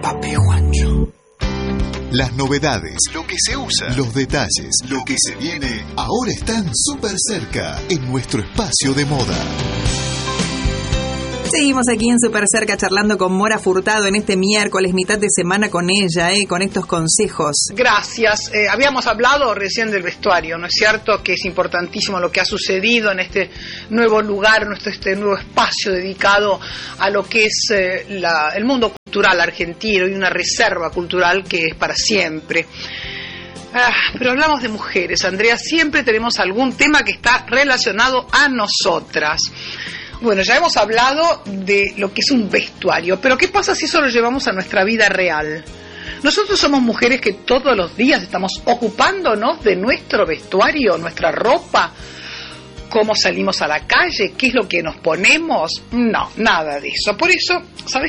Papi Juancho. Las novedades, lo que se usa, los detalles, lo que se viene, ahora están súper cerca en nuestro espacio de moda. Seguimos aquí en Super Cerca charlando con Mora Furtado en este miércoles, mitad de semana con ella, con estos consejos. Gracias. Habíamos hablado recién del vestuario, ¿no es cierto? Que es importantísimo lo que ha sucedido en este nuevo lugar, este nuevo espacio dedicado a lo que es el mundo cultural argentino y una reserva cultural que es para siempre. Pero hablamos de mujeres, Andrea, siempre tenemos algún tema que está relacionado a nosotras. Bueno, ya hemos hablado de lo que es un vestuario, pero ¿qué pasa si eso lo llevamos a nuestra vida real? Nosotros somos mujeres que todos los días estamos ocupándonos de nuestro vestuario, nuestra ropa, cómo salimos a la calle, qué es lo que nos ponemos. No, nada de eso. Por eso, ¿sabes